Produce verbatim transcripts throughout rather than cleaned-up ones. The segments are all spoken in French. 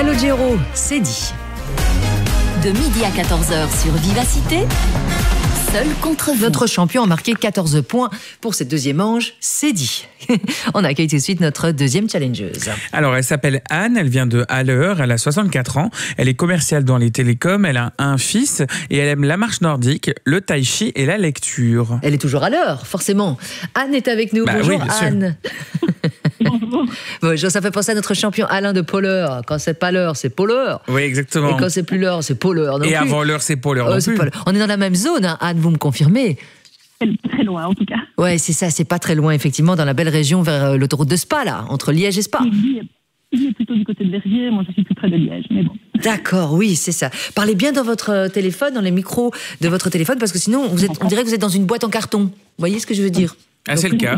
Calogero, c'est dit. De midi à quatorze heures sur Vivacité, seul contre vous. Notre champion a marqué quatorze points pour cette deuxième manche, c'est dit. On accueille tout de suite notre deuxième challengeuse. Alors, elle s'appelle Anne, elle vient de Haller, elle a soixante-quatre ans, elle est commerciale dans les télécoms, elle a un fils et elle aime la marche nordique, le tai chi et la lecture. Elle est toujours à l'heure, forcément. Anne est avec nous. Bah, Bonjour oui, bien sûr. Anne. Bonjour, ça fait penser à notre champion Alain de Polleur. Quand c'est pas l'heure, c'est Polleur. Oui, exactement. Et quand c'est plus l'heure, c'est Polleur. non Et plus. avant l'heure, c'est pas l'heure Oh, non c'est plus. pas l'heure. On est dans la même zone, hein, Anne, vous me confirmez? C'est très loin, en tout cas. Ouais, c'est ça, c'est pas très loin, effectivement, dans la belle région vers euh, l'autoroute de Spa, là, entre Liège et Spa. Il est, il est plutôt du côté de Verviers, moi je suis plus près de Liège, mais bon. D'accord, oui, c'est ça. Parlez bien dans votre euh, téléphone, dans les micros de votre téléphone, parce que sinon, vous êtes, on dirait que vous êtes dans une boîte en carton. Vous voyez ce que je veux dire? Ah, c'est le cas.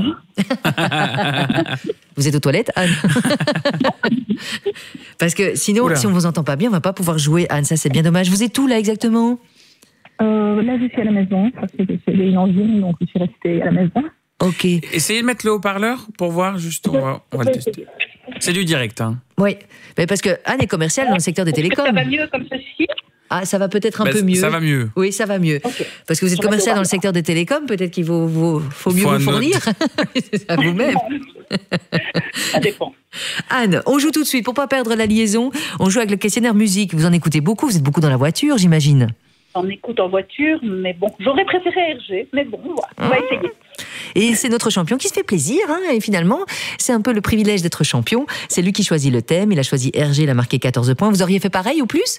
Vous êtes aux toilettes, Anne? Parce que sinon, Oula. si on vous entend pas bien, on va pas pouvoir jouer, Anne. Ça, c'est bien dommage. Vous êtes où, là, exactement? Euh, là, je suis à la maison, parce que c'est une angine, donc je suis restée à la maison. Ok. Essayez de mettre le haut-parleur pour voir, juste, on va, on va le tester. C'est du direct, hein. Oui, mais parce que Anne est commerciale dans le secteur des télécoms. Ça va mieux comme ceci? Ah, ça va peut-être un Bah, peu mieux. Ça va mieux. Oui, ça va mieux. Ok. Parce que vous êtes Ça va commercial mieux. dans le secteur des télécoms, peut-être qu'il faut, faut, faut mieux Faut un vous fournir. C'est à vous-même. Ça dépend. Anne, on joue tout de suite pour pas perdre la liaison. On joue avec le questionnaire musique. Vous en écoutez beaucoup, vous êtes beaucoup dans la voiture, j'imagine. On écoute en voiture, mais bon, j'aurais préféré R G, mais bon, voilà, on va essayer. Et c'est notre champion qui se fait plaisir, hein, et finalement, c'est un peu le privilège d'être champion. C'est lui qui choisit le thème, il a choisi R G, il a marqué quatorze points. Vous auriez fait pareil ou plus?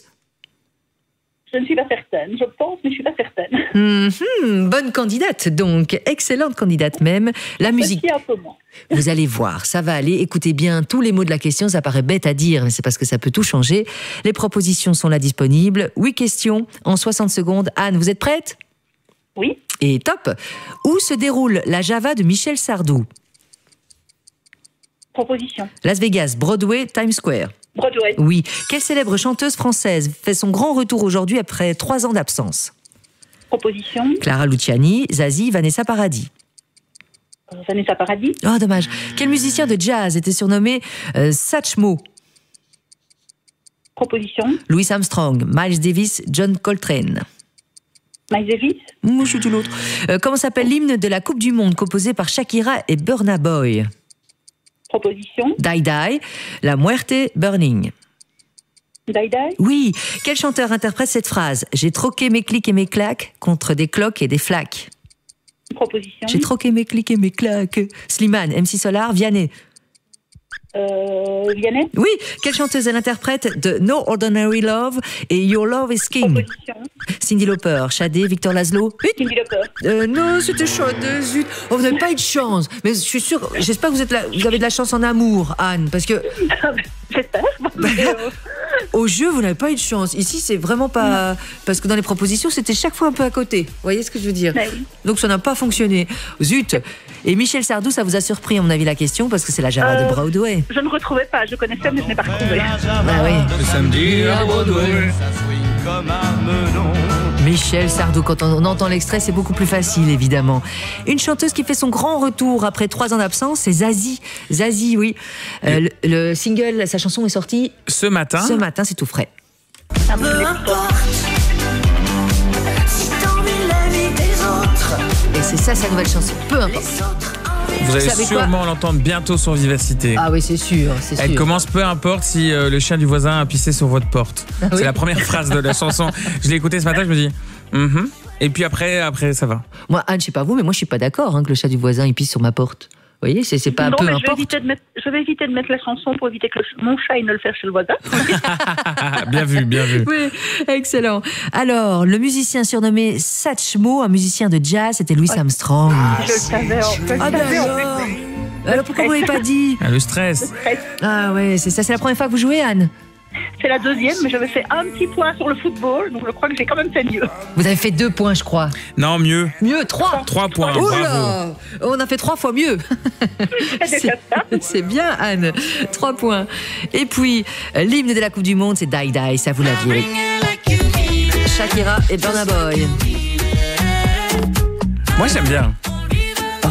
Je ne suis pas certaine, je pense, mais je ne suis pas certaine. Mhm, bonne candidate, donc, excellente candidate même. La musique, Ceci un peu moins. vous allez voir, ça va aller. Écoutez bien tous les mots de la question, ça paraît bête à dire, mais c'est parce que ça peut tout changer. Les propositions sont là disponibles. Huit questions en soixante secondes. Anne, vous êtes prête? Oui, Et top. Où se déroule la Java de Michel Sardou? proposition. Las Vegas, Broadway, Times Square. Broadway, Oui. Quelle célèbre chanteuse française fait son grand retour aujourd'hui après trois ans d'absence? proposition. Clara Luciani, Zazie, Vanessa Paradis. Euh, Vanessa Paradis, Oh, dommage. Quel musicien de jazz était surnommé euh, Satchmo? proposition. Louis Armstrong, Miles Davis, John Coltrane. Miles Davis, Mouche ou tout l'autre. Euh, comment s'appelle l'hymne de la Coupe du Monde composé par Shakira et Burna Boy? proposition. Die Die, La Muerte Burning. Die Die, Oui, quel chanteur interprète cette phrase? J'ai troqué mes clics et mes claques contre des cloques et des flaques. proposition. J'ai troqué mes clics et mes claques. Slimane, M C Solar, Vianney. Euh, Vianney, Oui, quelle chanteuse elle interprète de No Ordinary Love et Your Love is King? proposition. Cindy Lauper, Shadé, Victor Laszlo. Huit. Cindy Lauper, Euh, non, c'était Shadé, zut. Oh, vous n'avez pas eu de chance. Mais je suis sûre, j'espère que vous, êtes là, vous avez de la chance en amour, Anne, parce que j'espère. Mais, euh, au jeu, vous n'avez pas eu de chance. Ici, c'est vraiment pas... Parce que dans les propositions, c'était chaque fois un peu à côté. Vous voyez ce que je veux dire? Ben oui. Donc, ça n'a pas fonctionné. Zut. Et Michel Sardou, ça vous a surpris, à mon avis, la question, parce que c'est la Java Euh, de Broadway. je ne retrouvais pas, je connaissais, mais je n'ai pas retrouvé. Ah oui. Le samedi à Broadway. Michel Sardou, quand on entend l'extrait, c'est beaucoup plus facile, évidemment. Une chanteuse qui fait son grand retour après trois ans d'absence, c'est Zazie. Zazie, oui. Euh, le, le single, sa chanson est sortie Ce matin, ce matin, c'est tout frais. Ah, mais je l'ai pas. Si t'envies la vie des autres, Et c'est ça, sa nouvelle chanson. Peu importe. les autres envient. vous allez savez quoi sûrement l'entendre bientôt sur Vivacité. Ah oui, c'est sûr, c'est Elle sûr. commence peu importe si euh, le chien du voisin a pissé sur votre porte. Ah oui. C'est la première phrase de la chanson. Je l'ai écoutée ce matin, je me dis mhm. Et puis après, après ça va. Moi, Anne, je sais pas vous, mais moi, je suis pas d'accord hein, que le chat du voisin il pisse sur ma porte. Vous voyez, c'est c'est pas Non, peu mais je vais, importe. éviter de mettre, je vais éviter de mettre la chanson pour éviter que le- mon chat il ne le fasse chez le voisin. Bien vu, bien vu. Oui, excellent. Alors, le musicien surnommé Satchmo, un musicien de jazz, c'était Louis Armstrong. Je le savais. en- Je le Ah ben savais, en alors fait. Alors pourquoi vous l'avez pas dit? Ah, le stress. Ah ouais, c'est ça, c'est la première fois que vous jouez, Anne? C'est la deuxième, mais j'avais fait un petit point sur le football, donc je crois que j'ai quand même fait mieux. Vous avez fait deux points, je crois. Non, mieux. Mieux, trois. Trois points, Oh bravo. là, on a fait trois fois mieux. C'est c'est bien, Anne. Trois points. Et puis, euh, l'hymne de la Coupe du Monde, c'est Die Die, ça vous l'aviez. Shakira et Burna Boy. Moi, j'aime bien. Oh,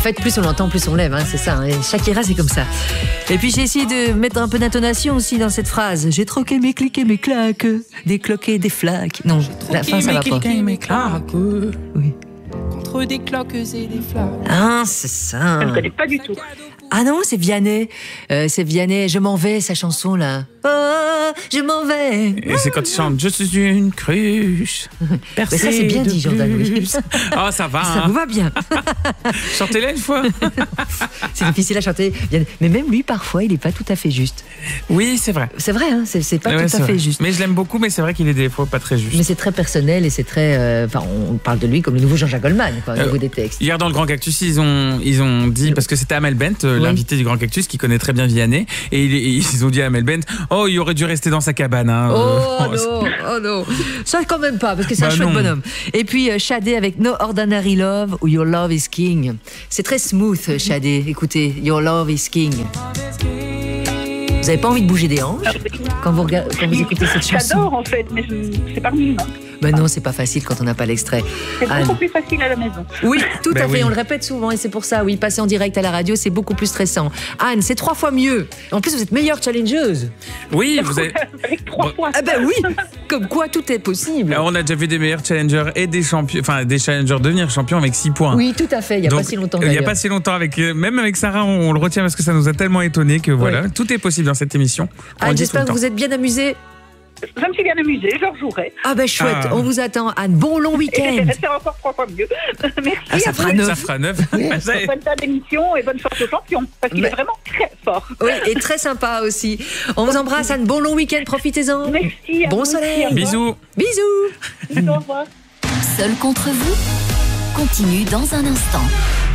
fait, plus on l'entend, plus on l'aime, hein, c'est ça. Hein. Et Shakira, c'est comme ça. Et puis, j'ai essayé de mettre un peu d'intonation aussi dans cette phrase. J'ai troqué mes clics et mes claques, des cloques et des flaques. Non, la fin, ça va pas. Mes claques, oui. Contre des cloques et des flaques. Ah, c'est ça. Je ne connais pas du tout. Ah non, c'est Vianney. Euh, c'est Vianney. Je m'en vais, sa chanson là. Oh, je m'en vais. Et c'est quand il chante Je suis une cruche. Mais ça, c'est bien dit, Jordan. Oui. Oh, ça va. Ça hein. vous va bien. Chantez-la une fois. C'est difficile à chanter. Mais même lui, parfois, il n'est pas tout à fait juste. Oui, c'est vrai. C'est vrai, hein, c'est, c'est pas Ouais, tout à c'est fait vrai. juste. Mais je l'aime beaucoup, mais c'est vrai qu'il est des fois pas très juste. Mais c'est très personnel et c'est très. euh, Enfin, on parle de lui comme le nouveau Jean-Jacques Goldman, quoi, au Euh, niveau des textes. Hier dans le Grand Cactus, ils ont, ils ont dit, parce que c'était Amel Bent, euh, Oui. l'invité du Grand Cactus, qui connaît très bien Vianney, et ils, ils ont dit à Amel Bent, oh, il aurait dû rester dans sa cabane. Hein, Oh euh, non, oh non. Ça quand même pas, parce que c'est Bah un chouette non. bonhomme. Et puis euh, Shadé avec No Ordinary Love ou Your Love is King. C'est très smooth, euh, Shadé. Écoutez, Your Love is King. Vous avez pas envie de bouger des hanches quand vous, regardez, quand vous écoutez cette chanson? J'adore en fait, mais je... c'est pas mignon. Ben non, c'est pas facile quand on n'a pas l'extrait. C'est Anne. beaucoup plus facile à la maison. Oui, tout Ben à fait, oui. on le répète souvent et c'est pour ça, oui, passer en direct à la radio, c'est beaucoup plus stressant. Anne, c'est trois fois mieux. En plus, vous êtes meilleure challengeuse. Oui, vous avez... Avec trois Bon. fois. Ah ben oui, comme quoi tout est possible. Alors, on a déjà vu des meilleurs challengers et des champions, enfin des challengers devenir champions avec six points. Oui, tout à fait, il n'y a Donc, pas si longtemps Il n'y a d'ailleurs. pas si longtemps, avec, euh, même avec Sarah, on, on le retient parce que ça nous a tellement étonné que voilà, Oui. tout est possible dans cette émission. On le Anne, dit j'espère tout que le vous êtes bien amusés. Je me suis bien amusée, je rejouerai. Ah ben chouette, Ah. on vous attend. Anne, bon long Et week-end. j'essaierai de faire encore trois fois mieux. Merci. Ah, ça à fera vous. neuf. Ça fera neuf. Bah, ça est- Bonne fin d'émission et bonne chance au champion. Parce qu'il Mais- est vraiment très fort. Oui, et très sympa aussi. On vous embrasse, Anne, bon long week-end, profitez-en. Merci. à Bon vous soleil. aussi, au Bisous. revoir. Bisous. Bisous, au revoir. Seul contre vous continue dans un instant.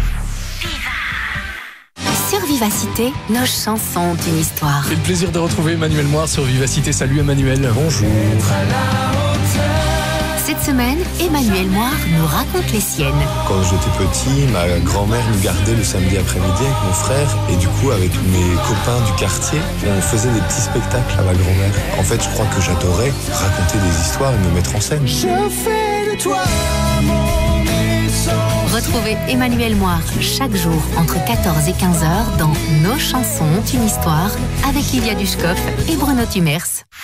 Sur Vivacité, nos chansons ont une histoire. C'est le plaisir de retrouver Emmanuel Moir sur Vivacité. Salut Emmanuel. Bonjour. Cette semaine, Emmanuel Moir nous raconte les siennes. Quand j'étais petit, ma grand-mère nous gardait le samedi après-midi avec mon frère et du coup avec mes copains du quartier, on faisait des petits spectacles à ma grand-mère. En fait, je crois que j'adorais raconter des histoires et me mettre en scène. Retrouvez Emmanuel Moir chaque jour entre quatorze et quinze heures dans Nos chansons ont une histoire avec Ilia Dushkov et Bruno Tumers.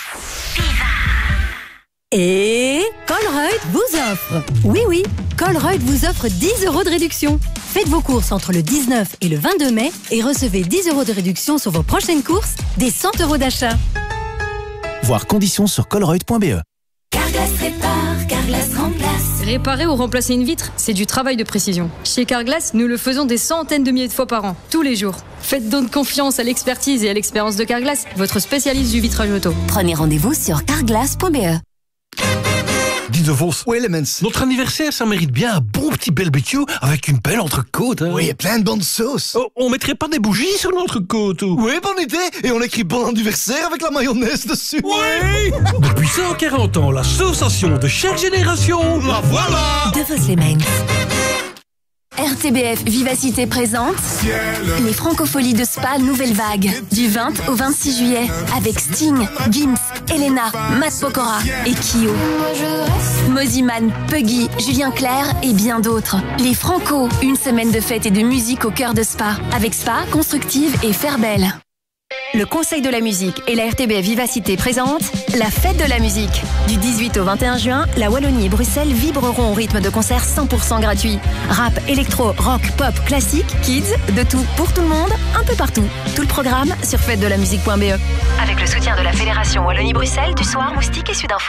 Et Colruyt vous offre. Oui, oui, Colruyt vous offre dix euros de réduction. Faites vos courses entre le dix-neuf et le vingt-deux mai et recevez dix euros de réduction sur vos prochaines courses, des cent euros d'achat. Voir conditions sur colruyt point b e. Carglass répare, Carglass remplace. Réparer ou remplacer une vitre, c'est du travail de précision. Chez Carglass, nous le faisons des centaines de milliers de fois par an, tous les jours. Faites donc confiance à l'expertise et à l'expérience de Carglass, votre spécialiste du vitrage auto. Prenez rendez-vous sur carglass point b e. Dis de Vos. Oui, Elements. Notre anniversaire, ça mérite bien un bon petit barbecue avec une belle entrecôte. Hein. Oui, et plein de bonnes sauces. Oh, on mettrait pas des bougies sur l'entrecôte ou... Oui, bonne idée. Et on écrit bon anniversaire avec la mayonnaise dessus. Oui. Depuis cent quarante ans, l'association de chaque génération. La voilà. De Vos les Mains. R T B F Vivacité présente les Francopholies de Spa Nouvelle Vague du vingt au vingt-six juillet avec Sting, Gims, Elena, Matt Pokora et Kyo. Moziman, Puggy, Julien Clerc et bien d'autres. Les Franco, une semaine de fête et de musique au cœur de Spa avec Spa, Constructive et Fairbelle. Le Conseil de la musique et la R T B F Vivacité présentent la fête de la musique. Du dix-huit au vingt et un juin, la Wallonie et Bruxelles vibreront au rythme de concerts cent pour cent gratuits. Rap, électro, rock, pop, classique, kids, de tout pour tout le monde, un peu partout. Tout le programme sur fête de la musique point b e. Avec le soutien de la Fédération Wallonie-Bruxelles, du Soir, Moustique et Sudinfo.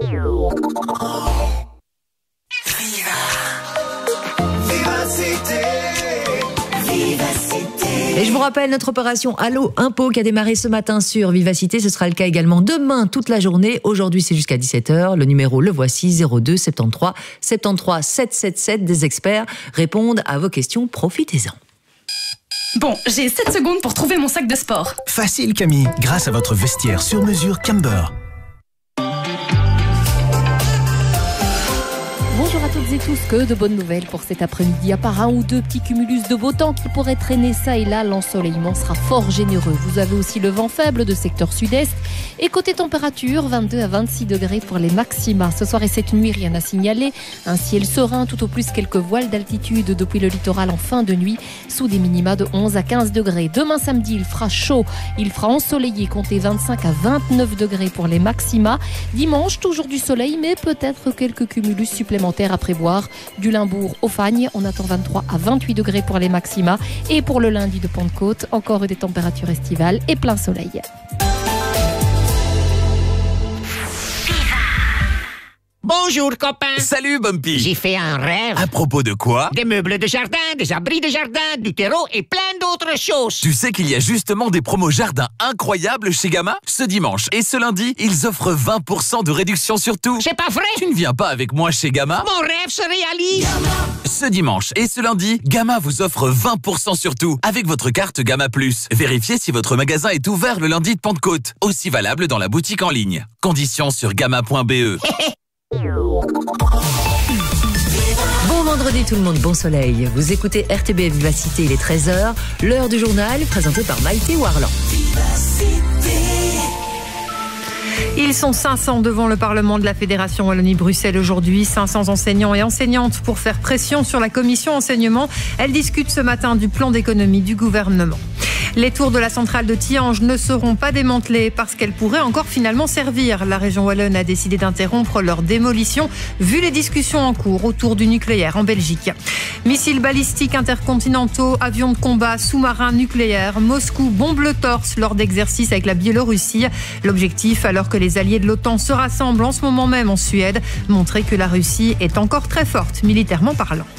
Et je vous rappelle notre opération Allo Impôt qui a démarré ce matin sur Vivacité. Ce sera le cas également demain toute la journée. Aujourd'hui, c'est jusqu'à dix-sept heures. Le numéro, le voici, zéro deux soixante-treize soixante-treize sept cent soixante-dix-sept. Des experts répondent à vos questions. Profitez-en. Bon, j'ai sept secondes pour trouver mon sac de sport. Facile, Camille. Grâce à votre vestiaire sur mesure Camber. Bonjour à toutes et tous, que de bonnes nouvelles pour cet après-midi. À part un ou deux petits cumulus de beau temps qui pourraient traîner ça et là, l'ensoleillement sera fort généreux. Vous avez aussi le vent faible de secteur sud-est. Et côté température, vingt-deux à vingt-six degrés pour les maxima. Ce soir et cette nuit, rien à signaler. Un ciel serein, tout au plus quelques voiles d'altitude depuis le littoral en fin de nuit, sous des minima de onze à quinze degrés. Demain samedi, il fera chaud. Il fera ensoleillé, comptez vingt-cinq à vingt-neuf degrés pour les maxima. Dimanche, toujours du soleil, mais peut-être quelques cumulus supplémentaires à prévoir. Du Limbourg au Fagne, on attend vingt-trois à vingt-huit degrés pour les maxima. Et pour le lundi de Pentecôte, encore des températures estivales et plein soleil. Bonjour copain. Salut Bumpy. J'ai fait un rêve. À propos de quoi? Des meubles de jardin, des abris de jardin, du terreau et plein d'autres choses. Tu sais qu'il y a justement des promos jardin incroyables chez Gamma? Ce dimanche et ce lundi, ils offrent vingt pour cent de réduction sur tout. C'est pas vrai? Tu ne viens pas avec moi chez Gamma? Mon rêve se réalise. Gamma. Ce dimanche et ce lundi, Gamma vous offre vingt pour cent sur tout avec votre carte Gamma Plus. Vérifiez si votre magasin est ouvert le lundi de Pentecôte. Aussi valable dans la boutique en ligne. Conditions sur gamma point b e. Bon vendredi tout le monde, bon soleil. Vous écoutez R T B F Vivacité, il est treize heures. L'heure du journal présenté par Maïté Warland. Ils sont cinq cents devant le Parlement de la Fédération Wallonie-Bruxelles aujourd'hui. cinq cents enseignants et enseignantes pour faire pression sur la commission enseignement. Elle discute ce matin du plan d'économie du gouvernement. Les tours de la centrale de Tihange ne seront pas démantelées parce qu'elles pourraient encore finalement servir. La région wallonne a décidé d'interrompre leur démolition vu les discussions en cours autour du nucléaire en Belgique. Missiles balistiques intercontinentaux, avions de combat, sous-marins nucléaires. Moscou bombe le torse lors d'exercices avec la Biélorussie. L'objectif, alors que les alliés de l'OTAN se rassemblent en ce moment même en Suède, montrer que la Russie est encore très forte militairement parlant.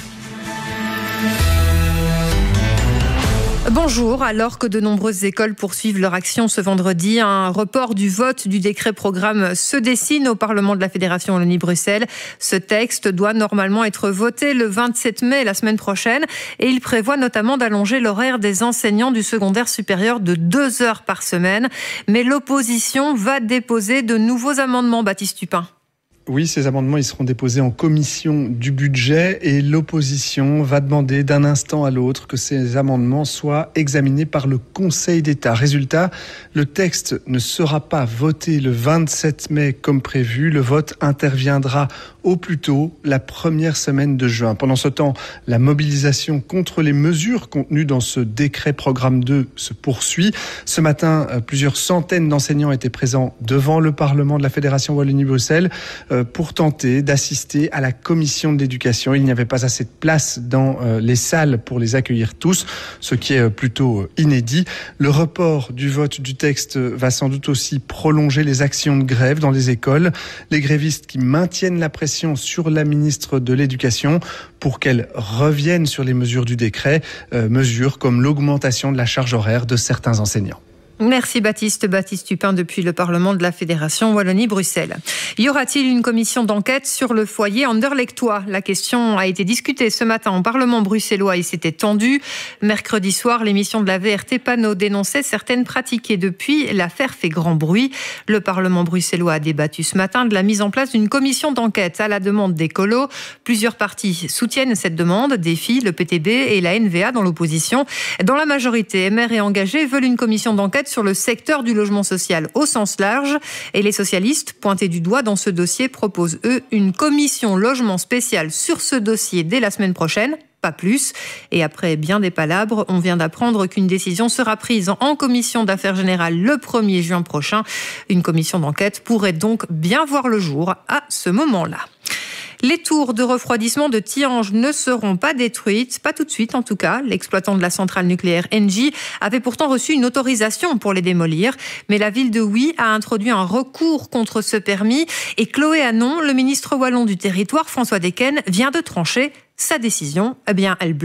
Bonjour, alors que de nombreuses écoles poursuivent leur action ce vendredi, un report du vote du décret programme se dessine au Parlement de la Fédération Wallonie-Bruxelles. Ce texte doit normalement être voté le vingt-sept mai, la semaine prochaine, et il prévoit notamment d'allonger l'horaire des enseignants du secondaire supérieur de deux heures par semaine. Mais l'opposition va déposer de nouveaux amendements, Baptiste Tupin. Oui, ces amendements ils seront déposés en commission du budget et l'opposition va demander d'un instant à l'autre que ces amendements soient examinés par le Conseil d'État. Résultat, le texte ne sera pas voté le vingt-sept mai comme prévu. Le vote interviendra au plus tôt la première semaine de juin. Pendant ce temps, la mobilisation contre les mesures contenues dans ce décret programme deux se poursuit. Ce matin, plusieurs centaines d'enseignants étaient présents devant le Parlement de la Fédération Wallonie-Bruxelles pour tenter d'assister à la commission de l'éducation. Il n'y avait pas assez de place dans les salles pour les accueillir tous, ce qui est plutôt inédit. Le report du vote du texte va sans doute aussi prolonger les actions de grève dans les écoles. Les grévistes qui maintiennent la pression sur la ministre de l'Éducation pour qu'elle revienne sur les mesures du décret, euh, mesures comme l'augmentation de la charge horaire de certains enseignants. Merci Baptiste. Baptiste Tupin depuis le Parlement de la Fédération Wallonie-Bruxelles. Y aura-t-il une commission d'enquête sur le foyer anderlechtois? La question a été discutée ce matin au Parlement bruxellois et s'était tendue. Mercredi soir, l'émission de la V R T Panneau dénonçait certaines pratiques et depuis, l'affaire fait grand bruit. Le Parlement bruxellois a débattu ce matin de la mise en place d'une commission d'enquête à la demande des colos. Plusieurs partis soutiennent cette demande, Défi, le P T B et la N V A dans l'opposition. Dans la majorité, M R et engagés veulent une commission d'enquête sur le secteur du logement social au sens large. Et les socialistes, pointés du doigt dans ce dossier, proposent, eux, une commission logement spéciale sur ce dossier dès la semaine prochaine. Pas plus. Et après bien des palabres, on vient d'apprendre qu'une décision sera prise en commission d'affaires générales le premier juin prochain. Une commission d'enquête pourrait donc bien voir le jour à ce moment-là. Les tours de refroidissement de Tihange ne seront pas détruites, pas tout de suite en tout cas. L'exploitant de la centrale nucléaire Engie avait pourtant reçu une autorisation pour les démolir. Mais la ville de Huy a introduit un recours contre ce permis. Et Chloé Hanon, le ministre wallon du territoire, François Decken, vient de trancher. Sa décision, eh bien, elle bloque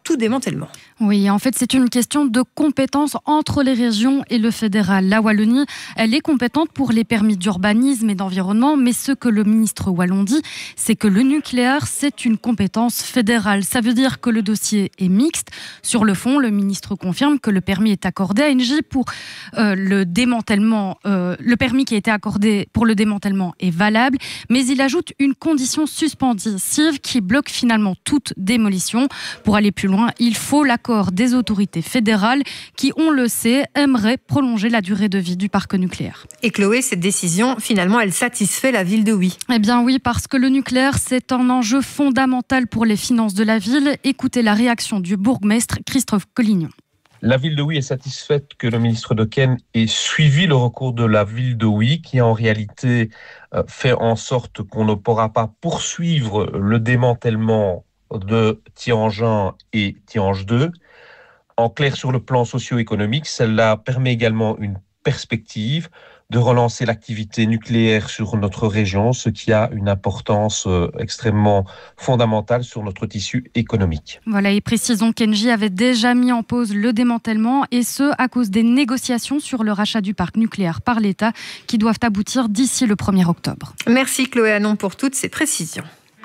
tout démantèlement. Oui, en fait, c'est une question de compétence entre les régions et le fédéral. La Wallonie, elle est compétente pour les permis d'urbanisme et d'environnement, mais ce que le ministre wallon dit, c'est que le nucléaire, c'est une compétence fédérale. Ça veut dire que le dossier est mixte. Sur le fond, le ministre confirme que le permis est accordé à Engie pour euh, le démantèlement. Euh, le permis qui a été accordé pour le démantèlement est valable, mais il ajoute une condition suspensive qui bloque finalement toute démolition. Pour aller plus loin, il faut l'accord des autorités fédérales qui, on le sait, aimeraient prolonger la durée de vie du parc nucléaire. Et Chloé, cette décision, finalement, elle satisfait la ville de Oui. Eh bien oui, parce que le nucléaire, c'est un enjeu fondamental pour les finances de la ville. Écoutez la réaction du bourgmestre Christophe Collignon. La ville de Oui est satisfaite que le ministre Dequesne ait suivi le recours de la ville de Oui, qui en réalité euh, fait en sorte qu'on ne pourra pas poursuivre le démantèlement de Thianges et Thianges deux. En clair, sur le plan socio-économique, cela permet également une perspective de relancer l'activité nucléaire sur notre région, ce qui a une importance euh, extrêmement fondamentale sur notre tissu économique. Voilà, et précisons qu'Engie avait déjà mis en pause le démantèlement, et ce, à cause des négociations sur le rachat du parc nucléaire par l'État, qui doivent aboutir d'ici le premier octobre. Merci Chloé Hanon pour toutes ces précisions.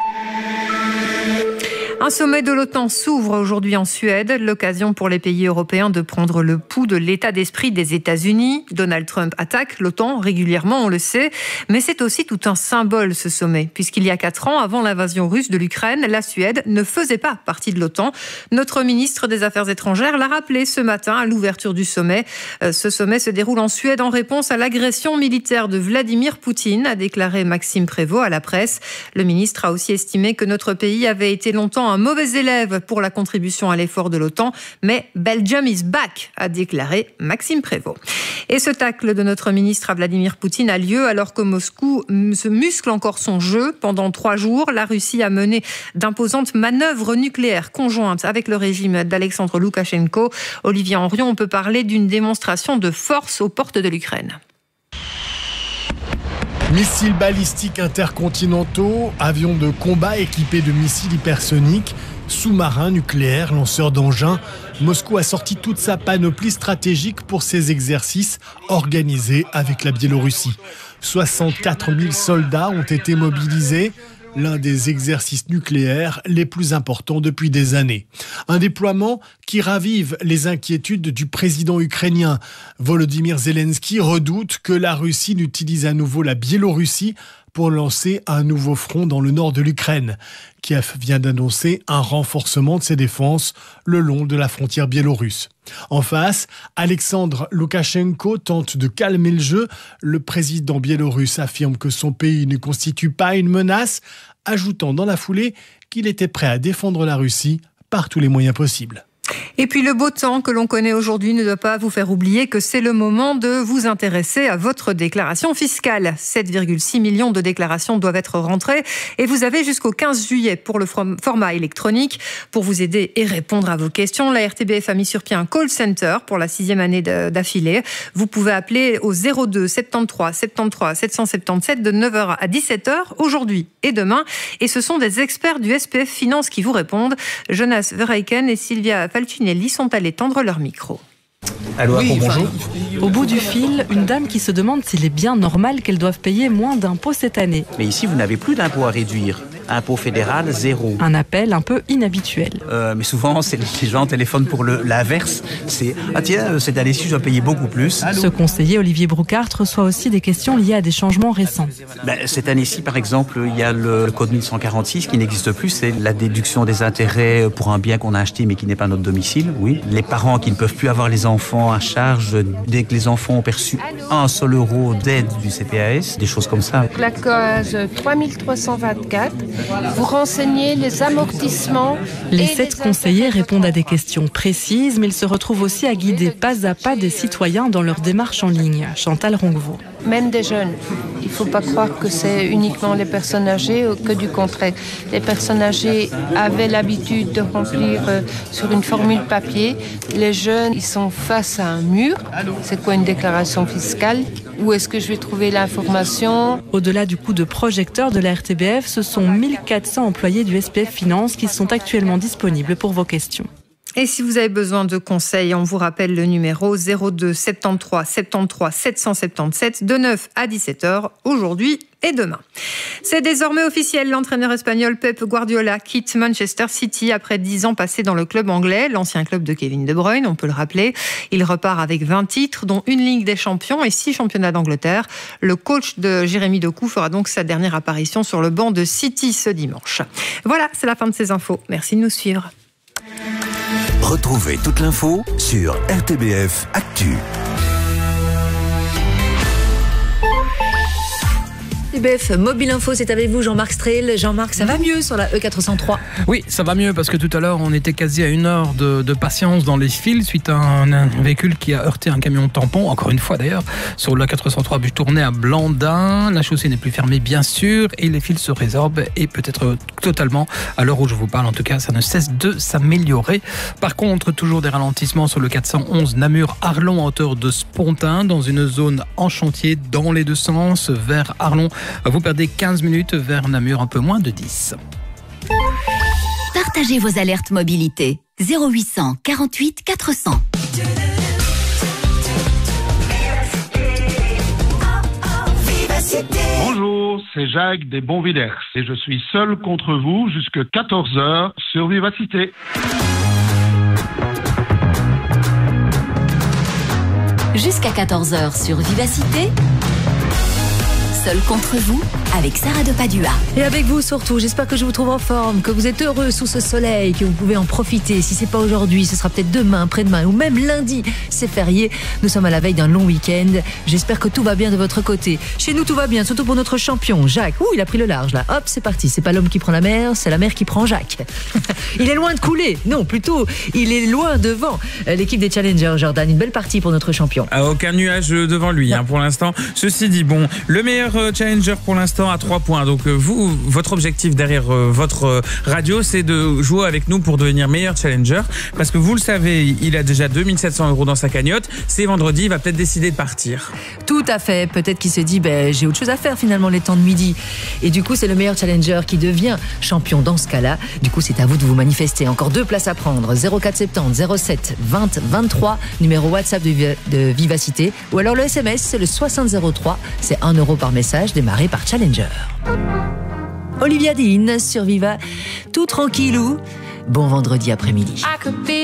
Un sommet de l'OTAN s'ouvre aujourd'hui en Suède, l'occasion pour les pays européens de prendre le pouls de l'état d'esprit des États-Unis. Donald Trump attaque l'OTAN régulièrement, on le sait, mais c'est aussi tout un symbole ce sommet, puisqu'il y a quatre ans, avant l'invasion russe de l'Ukraine, la Suède ne faisait pas partie de l'OTAN. Notre ministre des Affaires étrangères l'a rappelé ce matin à l'ouverture du sommet. Ce sommet se déroule en Suède en réponse à l'agression militaire de Vladimir Poutine, a déclaré Maxime Prévost à la presse. Le ministre a aussi estimé que notre pays avait été longtemps un mauvais élève pour la contribution à l'effort de l'OTAN, mais Belgium is back, a déclaré Maxime Prévost. Et ce tacle de notre ministre à Vladimir Poutine a lieu alors que Moscou se muscle encore son jeu. Pendant trois jours, la Russie a mené d'imposantes manœuvres nucléaires conjointes avec le régime d'Alexandre Loukachenko. Olivier Henrion, on peut parler d'une démonstration de force aux portes de l'Ukraine. Missiles balistiques intercontinentaux, avions de combat équipés de missiles hypersoniques, sous-marins nucléaires, lanceurs d'engins. Moscou a sorti toute sa panoplie stratégique pour ces exercices organisés avec la Biélorussie. soixante-quatre mille soldats ont été mobilisés. L'un des exercices nucléaires les plus importants depuis des années. Un déploiement qui ravive les inquiétudes du président ukrainien. Volodymyr Zelensky redoute que la Russie n'utilise à nouveau la Biélorussie pour lancer un nouveau front dans le nord de l'Ukraine. Kiev vient d'annoncer un renforcement de ses défenses le long de la frontière biélorusse. En face, Alexandre Loukachenko tente de calmer le jeu. Le président biélorusse affirme que son pays ne constitue pas une menace, ajoutant dans la foulée qu'il était prêt à défendre la Russie par tous les moyens possibles. Et puis le beau temps que l'on connaît aujourd'hui ne doit pas vous faire oublier que c'est le moment de vous intéresser à votre déclaration fiscale. sept virgule six millions de déclarations doivent être rentrées et vous avez jusqu'au quinze juillet pour le format électronique. Pour vous aider et répondre à vos questions, la R T B F a mis sur pied un call center pour la sixième année d'affilée. Vous pouvez appeler au zéro deux soixante-treize soixante-treize sept cent soixante-dix-sept de neuf heures à dix-sept heures aujourd'hui et demain. Et ce sont des experts du S P F Finance qui vous répondent. Jonas Verheiken et Sylvia Falcinelli sont allés tendre leur micro. Allô, oui, bonjour. Au bout du fil, une dame qui se demande s'il est bien normal qu'elle doive payer moins d'impôts cette année. Mais ici, vous n'avez plus d'impôts à réduire. Impôt fédéral, zéro. Un appel un peu inhabituel. Euh, mais souvent, c'est les gens téléphonent pour le, l'inverse. C'est « Ah tiens, cette année-ci, je dois payer beaucoup plus. » Ce conseiller, Olivier Broucart, reçoit aussi des questions liées à des changements récents. Ben, cette année-ci, par exemple, il y a le code mille cent quarante-six qui n'existe plus. C'est la déduction des intérêts pour un bien qu'on a acheté mais qui n'est pas notre domicile. Oui. Les parents qui ne peuvent plus avoir les enfants à charge dès que les enfants ont perçu un seul euro d'aide du C P A S, des choses comme ça. La case trois mille trois cent vingt-quatre, vous renseignez les amortissements. Les sept conseillers répondent à des questions précises, mais ils se retrouvent aussi à guider pas à pas des citoyens dans leur démarche en ligne. Chantal Ronquevaux. Même des jeunes. Il ne faut pas croire que c'est uniquement les personnes âgées ou que du contraire. Les personnes âgées avaient l'habitude de remplir euh, sur une formule papier. Les jeunes, ils sont face à un mur. C'est quoi une déclaration fiscale? Où est-ce que je vais trouver l'information? Au-delà du coup de projecteur de la R T B F, ce sont mille quatre cents employés du S P F Finance qui sont actuellement disponibles pour vos questions. Et si vous avez besoin de conseils, on vous rappelle le numéro zéro deux soixante-treize soixante-treize sept cent soixante-dix-sept de neuf à dix-sept heures aujourd'hui et demain. C'est désormais officiel, l'entraîneur espagnol Pep Guardiola quitte Manchester City après dix ans passés dans le club anglais, l'ancien club de Kevin De Bruyne, on peut le rappeler. Il repart avec vingt titres, dont une Ligue des Champions et six championnats d'Angleterre. Le coach de Jérémy Doku fera donc sa dernière apparition sur le banc de City ce dimanche. Voilà, c'est la fin de ces infos. Merci de nous suivre. Retrouvez toute l'info sur R T B F Actu. R T B F Mobile Info, c'est avec vous Jean-Marc Strehl. Jean-Marc, ça va mieux sur la E quatre cent trois? Oui, ça va mieux parce que tout à l'heure, on était quasi à une heure de, de patience dans les fils suite à un, un véhicule qui a heurté un camion tampon, encore une fois d'ailleurs, sur la quatre cent trois but tourné à Blandin. La chaussée n'est plus fermée, bien sûr, et les fils se résorbent et peut-être totalement, à l'heure où je vous parle, en tout cas, ça ne cesse de s'améliorer. Par contre, toujours des ralentissements sur le quatre cent onze Namur-Arlon à hauteur de Spontin, dans une zone en chantier dans les deux sens, vers Arlon. Vous perdez quinze minutes, vers Namur un peu moins de dix. Partagez vos alertes mobilité. zéro huit cent quarante-huit quatre cents. Bonjour, c'est Jacques des Bonvillers et je suis seul contre vous jusqu'à quatorze heures sur Vivacité. Jusqu'à quatorze heures sur Vivacité. Seul contre vous, avec Sarah de Padua. Et avec vous surtout, j'espère que je vous trouve en forme, que vous êtes heureux sous ce soleil, que vous pouvez en profiter. Si c'est pas aujourd'hui, ce sera peut-être demain, après-demain ou même lundi. C'est férié. Nous sommes à la veille d'un long week-end. J'espère que tout va bien de votre côté. Chez nous, tout va bien, surtout pour notre champion, Jacques. Ouh, il a pris le large là. Hop, c'est parti. C'est pas l'homme qui prend la mer, c'est la mer qui prend Jacques. Il est loin de couler. Non, plutôt, il est loin devant l'équipe des Challengers, Jordan. Une belle partie pour notre champion. Ah, aucun nuage devant lui hein, pour l'instant. Ceci dit, bon, le meilleur challenger pour l'instant à trois points. Donc vous, votre objectif derrière votre radio, c'est de jouer avec nous pour devenir meilleur challenger. Parce que vous le savez, il a déjà deux mille sept cents euros dans sa cagnotte. C'est vendredi, il va peut-être décider de partir. Tout à fait. Peut-être qu'il se dit, ben, j'ai autre chose à faire finalement les temps de midi. Et du coup, c'est le meilleur challenger qui devient champion dans ce cas-là. Du coup, c'est à vous de vous manifester. Encore deux places à prendre. zéro quatre soixante-dix zéro sept vingt vingt-trois, numéro WhatsApp de, de Vivacité. Ou alors le S M S, c'est le soixante zéro trois. C'est un euro par message, démarré par Challenger. Olivia Dean sur Viva, tout tranquillou. Bon vendredi après-midi.